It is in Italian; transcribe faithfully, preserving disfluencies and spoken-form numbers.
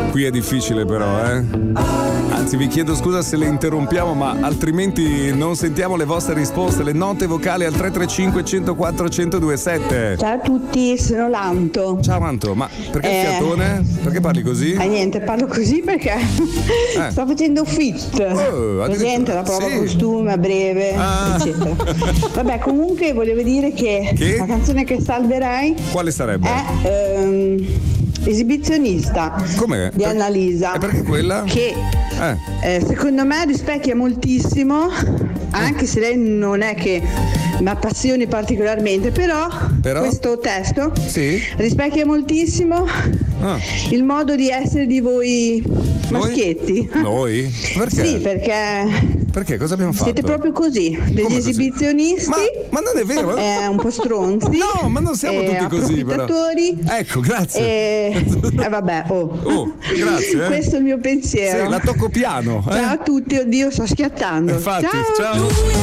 Qui è difficile però, eh. Anzi, vi chiedo scusa se le interrompiamo, ma altrimenti non sentiamo le vostre risposte. Le note vocali al tre tre cinque, uno zero quattro, uno zero due sette. Ciao a tutti, sono Lanto. Ciao Anto, ma perché il Eh. fiatone? Perché parli così? Ah niente, parlo così perché Eh. sto facendo fit. Oh, La gente, la prova sì. costume a breve, Ah. eccetera. Vabbè, comunque volevo dire che, Che? la canzone che salverei Quale sarebbe? è ehm, Esibizionista Com'è? di Per- Annalisa. E perché quella? Che Eh. eh, secondo me rispecchia moltissimo, anche se lei non è che mi appassioni particolarmente, però, Però? questo testo Sì? rispecchia moltissimo Ah. il modo di essere di voi maschietti. Noi? Perché? Sì, perché Perché? Cosa abbiamo fatto? siete proprio così, degli Come così? esibizionisti. Ma, ma non è vero? eh, un po' stronzi. No, ma non siamo eh, tutti così, però. approfittatori. Ecco, grazie. E eh, vabbè, oh. Oh, grazie, eh. Questo è il mio pensiero. Sì, la tocco piano. Eh? Ciao a tutti, oddio, sto schiattando. Infatti, ciao. ciao.